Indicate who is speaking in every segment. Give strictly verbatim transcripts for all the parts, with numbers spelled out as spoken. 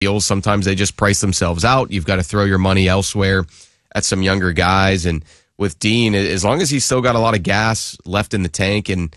Speaker 1: deals. Sometimes they just price themselves out. You've got to throw your money elsewhere at some younger guys. And with Dean, as long as he's still got a lot of gas left in the tank, and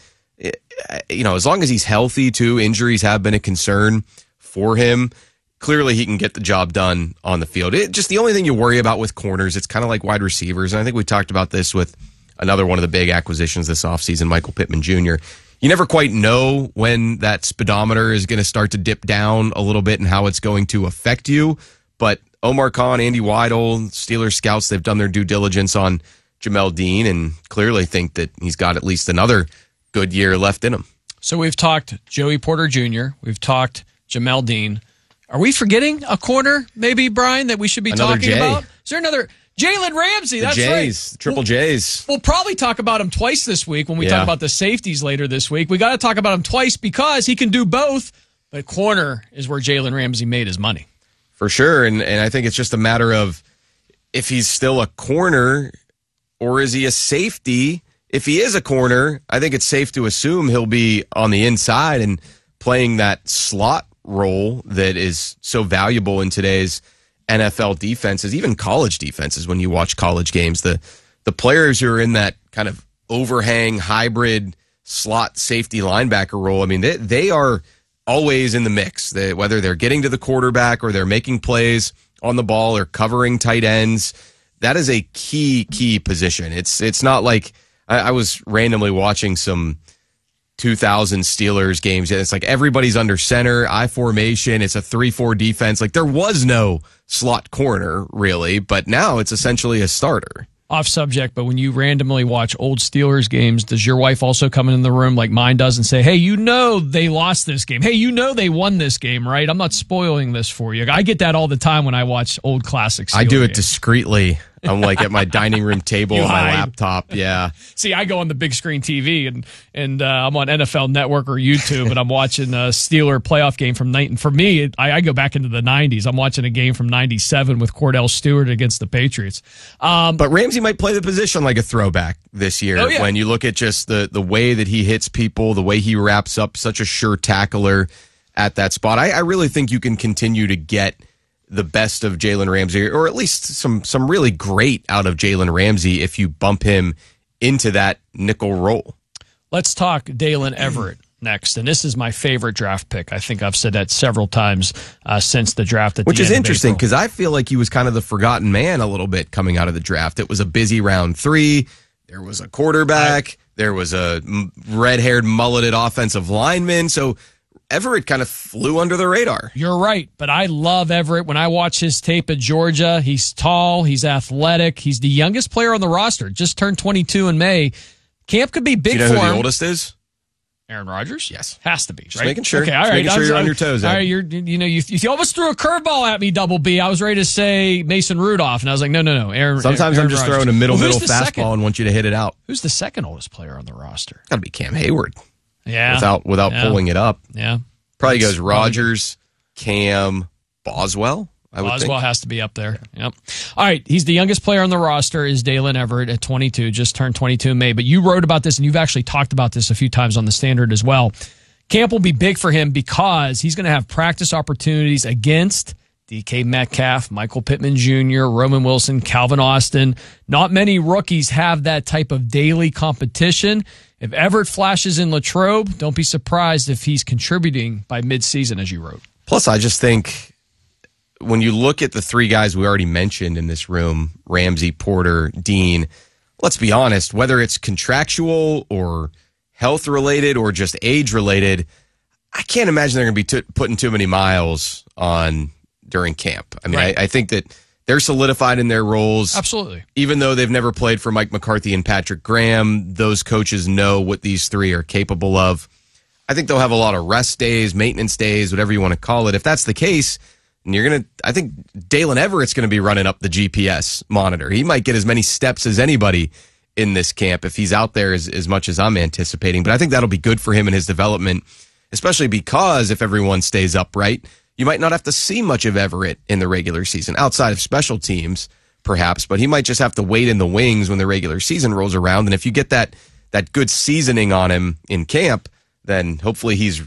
Speaker 1: you know, as long as he's healthy too, injuries have been a concern for him. Clearly, he can get the job done on the field. It, just the only thing you worry about with corners, it's kind of like wide receivers. And I think we talked about this with another one of the big acquisitions this offseason, Michael Pittman Junior You never quite know when that speedometer is going to start to dip down a little bit and how it's going to affect you. But Omar Khan, Andy Weidel, Steelers scouts, they've done their due diligence on Jamel Dean and clearly think that he's got at least another good year left in him.
Speaker 2: So we've talked Joey Porter Junior We've talked Jamel Dean. Are we forgetting a corner, maybe, Brian, that we should be
Speaker 1: Another
Speaker 2: talking
Speaker 1: J.
Speaker 2: about? Is there another? Jalen Ramsey,
Speaker 1: the
Speaker 2: that's
Speaker 1: J's,
Speaker 2: right.
Speaker 1: Triple
Speaker 2: we'll,
Speaker 1: J's.
Speaker 2: We'll probably talk about him twice this week when we
Speaker 1: yeah.
Speaker 2: talk about the safeties later this week. We got to talk about him twice because he can do both, but corner is where Jalen Ramsey made his money.
Speaker 1: For sure, and, and I think it's just a matter of if he's still a corner or is he a safety. If he is a corner, I think it's safe to assume he'll be on the inside and playing that slot role that is so valuable in today's N F L defenses, even college defenses. When you watch college games, the the players who are in that kind of overhang hybrid slot safety linebacker role, I mean, they, they are always in the mix. They, whether they're getting to the quarterback or they're making plays on the ball or covering tight ends, that is a key, key position. It's, it's not like I, I was randomly watching some two thousand Steelers games. It's like everybody's under center, I formation. It's a three four defense. Like there was no slot corner really, but now it's essentially a starter.
Speaker 2: Off subject, but when you randomly watch old Steelers games, does your wife also come in the room like mine does and say, hey, you know they lost this game. Hey, you know they won this game, right? I'm not spoiling this for you. I get that all the time when I watch old classic Steelers
Speaker 1: I do it
Speaker 2: games.
Speaker 1: discreetly. I'm like at my dining room table on my
Speaker 2: hide.
Speaker 1: laptop. Yeah.
Speaker 2: See, I go on the big screen T V and and uh, I'm on N F L Network or YouTube, and I'm watching a Steeler playoff game from night. And for me, it, I, I go back into the nineties. I'm watching a game from ninety-seven with Cordell Stewart against the Patriots. Um,
Speaker 1: but Ramsey might play the position like a throwback this year.
Speaker 2: Oh, yeah.
Speaker 1: When you look at just the the way that he hits people, the way he wraps up, such a sure tackler at that spot. I, I really think you can continue to get the best of Jalen Ramsey, or at least some some really great out of Jalen Ramsey if you bump him into that nickel role.
Speaker 2: Let's talk Dalen Everett next, and this is my favorite draft pick. I think I've said that several times uh, since the draft. At
Speaker 1: Which
Speaker 2: the
Speaker 1: is
Speaker 2: end
Speaker 1: interesting
Speaker 2: of April.
Speaker 1: because I feel like he was kind of the forgotten man a little bit coming out of the draft. It was a busy round three. There was a quarterback. I, there was a red-haired, mulleted offensive lineman. So Everett kind of flew under the radar.
Speaker 2: You're right, but I love Everett. When I watch his tape at Georgia, he's tall, he's athletic, he's the youngest player on the roster. Just turned twenty-two in May. Camp could be big
Speaker 1: Do you know
Speaker 2: for
Speaker 1: who
Speaker 2: him.
Speaker 1: the oldest is?
Speaker 2: Aaron Rodgers?
Speaker 1: Yes.
Speaker 2: Has to be,
Speaker 1: Just
Speaker 2: right?
Speaker 1: making sure.
Speaker 2: Okay, all
Speaker 1: Just
Speaker 2: right.
Speaker 1: making sure
Speaker 2: was,
Speaker 1: you're on your toes, Ed.
Speaker 2: All right, you're, you know, you, you almost threw a curveball at me, Double B. I was ready to say Mason Rudolph, and I was like, no, no, no. Aaron.
Speaker 1: Sometimes
Speaker 2: Aaron
Speaker 1: I'm just
Speaker 2: Rodgers.
Speaker 1: throwing a middle,
Speaker 2: well,
Speaker 1: middle fastball
Speaker 2: second?
Speaker 1: and want you to hit it out.
Speaker 2: Who's the second oldest player on the roster?
Speaker 1: Got to be Cam Hayward.
Speaker 2: Yeah.
Speaker 1: Without without
Speaker 2: yeah.
Speaker 1: pulling it up.
Speaker 2: Yeah.
Speaker 1: Probably
Speaker 2: That's
Speaker 1: goes Rodgers, Cam, Boswell. I would
Speaker 2: Boswell
Speaker 1: think.
Speaker 2: has to be up there. Yep. All right. He's the youngest player on the roster is Dalen Everett at twenty-two, just turned twenty-two in May. But you wrote about this, and you've actually talked about this a few times on the Standard as well. Camp will be big for him because he's going to have practice opportunities against D K Metcalf, Michael Pittman Junior, Roman Wilson, Calvin Austin. Not many rookies have that type of daily competition. If Everett flashes in Latrobe, don't be surprised if he's contributing by midseason, as you wrote.
Speaker 1: Plus, I just think when you look at the three guys we already mentioned in this room, Ramsey, Porter, Dean, let's be honest, whether it's contractual or health related or just age related, I can't imagine they're going to be t- putting too many miles on during camp. I mean,
Speaker 2: Right.
Speaker 1: I, I think that they're solidified in their roles.
Speaker 2: Absolutely.
Speaker 1: Even though they've never played for Mike McCarthy and Patrick Graham, those coaches know what these three are capable of. I think they'll have a lot of rest days, maintenance days, whatever you want to call it. If that's the case, and you're going to, I think Dalen Everett's going to be running up the G P S monitor. He might get as many steps as anybody in this camp if he's out there as, as much as I'm anticipating. But I think that'll be good for him in his development, especially because if everyone stays upright, you might not have to see much of Everett in the regular season, outside of special teams, perhaps, but he might just have to wait in the wings when the regular season rolls around. And if you get that that good seasoning on him in camp, then hopefully he's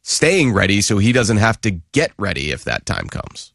Speaker 1: staying ready so he doesn't have to get ready if that time comes.